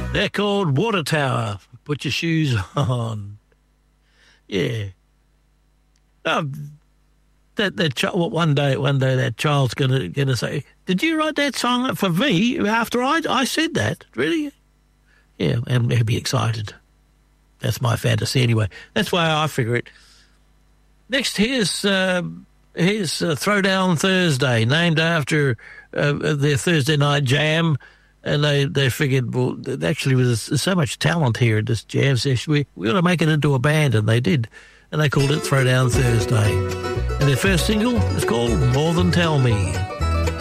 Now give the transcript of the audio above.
They're called Water Tower. Put your shoes on. Yeah. One day that child's gonna say, "Did you write that song for me after I said that? Really?" Yeah, and he'll be excited. That's my fantasy anyway. That's why I figure it. Next, here's Throwdown Thursday, named after their Thursday night jam. And they figured, well, actually there's so much talent here at this jam session, we ought to make it into a band, and they did. And they called it Throwdown Thursday. And their first single is called More Than Tell Me.